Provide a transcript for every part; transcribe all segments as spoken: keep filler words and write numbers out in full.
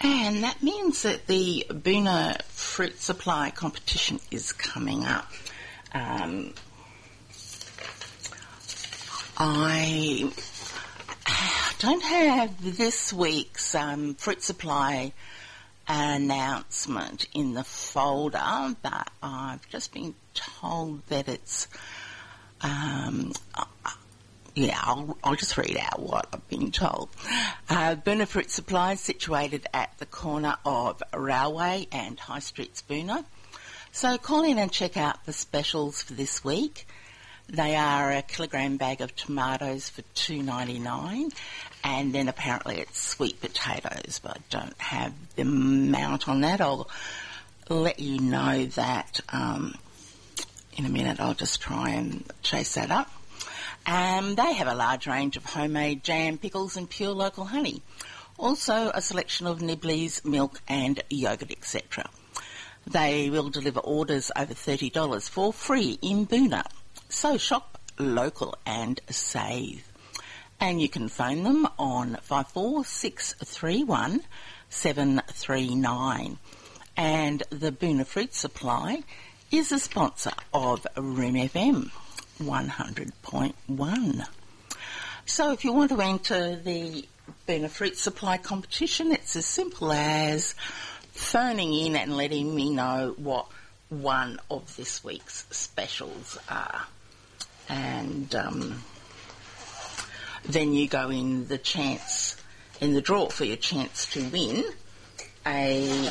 And that means that the Boona Fruit Supply competition is coming up. Um, I don't have this week's um, Fruit Supply announcement in the folder, but I've just been told that it's, um, uh, yeah, I'll, I'll just read out what I've been told. Uh, Boona Fruit Supply is situated at the corner of Railway and High Streets, Boona. So call in and check out the specials for this week. They are a kilogram bag of tomatoes for two ninety-nine, and then apparently it's sweet potatoes, but I don't have the amount on that. I'll let you know that um, in a minute. I'll just try and chase that up. Um, they have a large range of homemade jam, pickles and pure local honey. Also a selection of nibblies, milk and yoghurt, et cetera. They will deliver orders over thirty dollars for free in Boona. So shop local and save. And you can phone them on five four six three one seven three nine. And the Boona Fruit Supply is a sponsor of R I M F M one hundred point one. So if you want to enter the Boona Fruit Supply competition, it's as simple as phoning in and letting me know what one of this week's specials are. And um, then you go in the chance, in the draw for your chance to win a,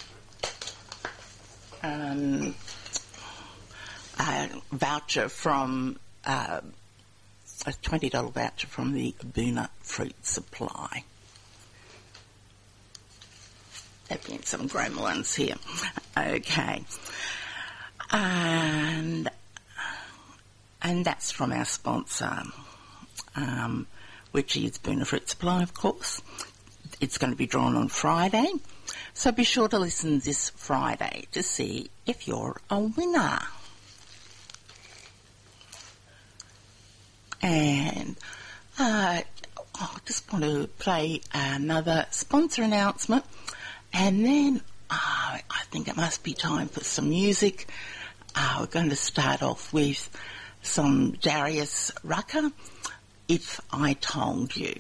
um, a voucher from, uh, a twenty dollars voucher from the Boona Fruit Supply. They've been some grown ones here. Okay. And... And that's from our sponsor, um, which is Boona Fruit Supply, of course. It's going to be drawn on Friday, so be sure to listen this Friday to see if you're a winner. And uh, I just want to play another sponsor announcement, and then uh, I think it must be time for some music. Uh, we're going to start off with some Darius Rucker, If I Told You.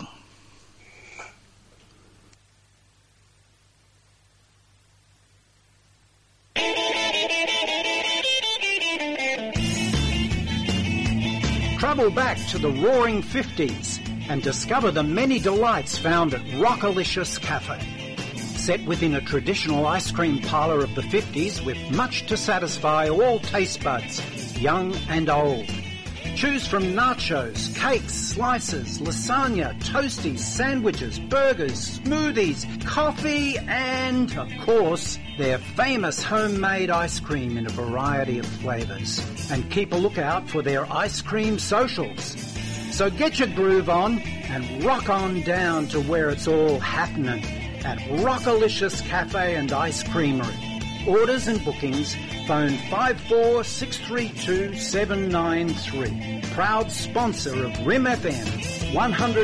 Travel back to the roaring fifties and discover the many delights found at Rockalicious Cafe. Set within a traditional ice cream parlour of the fifties with much to satisfy all taste buds, young and old. Choose from nachos, cakes, slices, lasagna, toasties, sandwiches, burgers, smoothies, coffee, and, of course, their famous homemade ice cream in a variety of flavours. And keep a lookout for their ice cream socials. So get your groove on and rock on down to where it's all happening at Rockalicious Cafe and Ice Creamery. Orders and bookings, phone five four six three two seven nine three. Proud sponsor of R I M F M one hundred